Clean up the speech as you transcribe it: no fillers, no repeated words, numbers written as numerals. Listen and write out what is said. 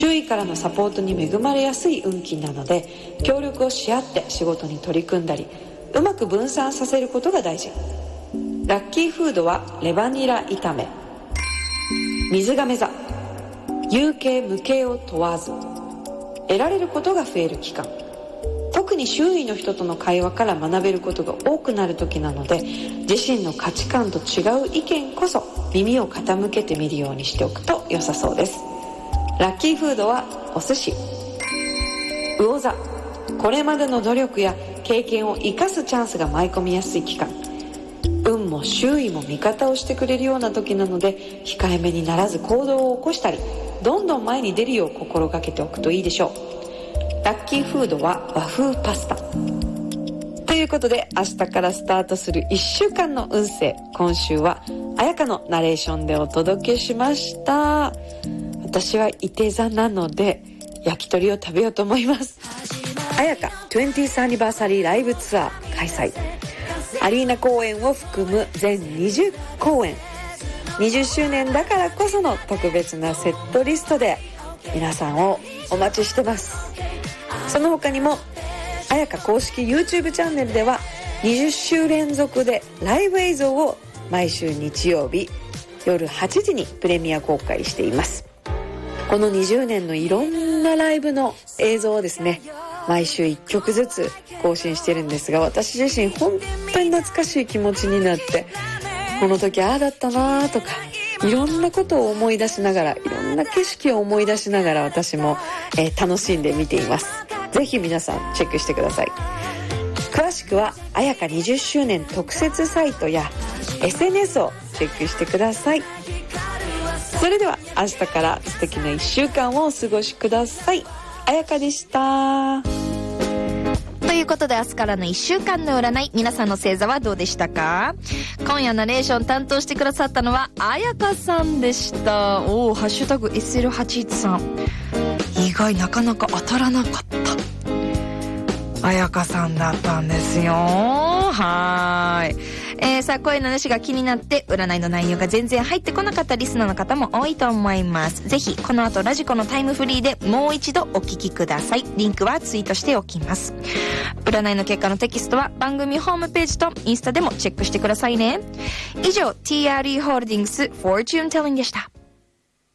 周囲からのサポートに恵まれやすい運気なので、協力をし合って仕事に取り組んだり、うまく分散させることが大事。ラッキーフードはレバニラ炒め。水亀座、有形無形を問わず得られることが増える期間。特に周囲の人との会話から学べることが多くなる時なので、自身の価値観と違う意見こそ耳を傾けてみるようにしておくと良さそうです。ラッキーフードはお寿司。魚座、これまでの努力や経験を生かすチャンスが舞い込みやすい期間。運も周囲も味方をしてくれるような時なので、控えめにならず行動を起こしたり、どんどん前に出るよう心がけておくといいでしょう。ラッキーフードは和風パスタ。ということで、明日からスタートする1週間の運勢、今週は彩香のナレーションでお届けしました。私は射手座なので焼き鳥を食べようと思います。彩香 20th アニバーサリーライブツアー開催。アリーナ公演を含む全20公演、20周年だからこその特別なセットリストで皆さんをお待ちしてます。その他にも彩香公式 YouTube チャンネルでは20週連続でライブ映像を毎週日曜日夜8時にプレミア公開しています。この20年のいろんなライブの映像をですね、毎週1曲ずつ更新してるんですが、私自身本当に懐かしい気持ちになって、この時ああだったなとか、いろんなことを思い出しながら、いろんな景色を思い出しながら私も、楽しんで見ています。ぜひ皆さんチェックしてください。詳しくは彩香20周年特設サイトや SNS をチェックしてください。それでは明日から素敵な1週間をお過ごしください。彩香でした。 ということで、明日からの1週間の占い、皆さんの星座はどうでしたか？今夜ナレーション担当してくださったのは彩香さんでした。ハッシュタグ SL81 さん、意外、なかなか当たらなかった。彩香さんだったんですよ。はーい。さあ、声の主が気になって占いの内容が全然入ってこなかったリスナーの方も多いと思います。ぜひこの後ラジコのタイムフリーでもう一度お聞きください。リンクはツイートしておきます。占いの結果のテキストは番組ホームページとインスタでもチェックしてくださいね。以上、TRE ホールディングスフォーチュンテリングでした。